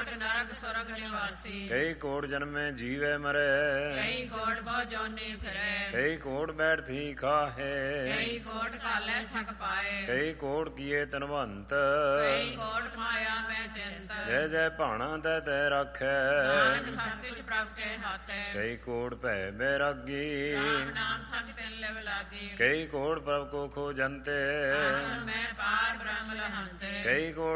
ਕੋਟ ਨਰਕ ਸੁਰਗ ਨਿਵਾਸੀ। ਕਈ ਕੋਟ ਜਨਮੇ ਜੀਵੇ ਮਰੇ, ਕਈ ਕੋਟ ਬਹੁ ਜੋਨੀ ਫਿਰੇ। ਕਈ ਕੋਟ ਬੈਠੀ ਖਾਹੇ, ਕਈ ਕੋਟ ਕਾਲੇ ਥਕ ਪਾਏ। ਕਈ ਕੋਟ ਕੀਏ ਤਨਵੰਤ, ਕਈ ਕੋਟ ਮਾਇਆ ਮੈਂ ਚਿੰਤ। ਜੈ ਜੈ ਭਾਣਾ ਤੈ ਤੈ ਰਾਖੈ, ਨਾਨਕ ਸਭ ਕੁਛ ਪ੍ਰਭ ਕੇ ਹਾਥੈ। ਕਈ ਕੋਟ ਭੈ ਬੈਰਾਗੀ, ਰਾਮ ਨਾਮ ਸੰਗ ਤਿਨ ਲਿਵ ਲਾਗੀ। ਕਈ ਕੋਟ ਪ੍ਰਭ ਕੋ ਖੋਜੰਤੇ, ਮੈਂ ਪਾਰ ਬ੍ਰਹਮ ਲਹੰਤੇ। ਕਈ ਕੋਟ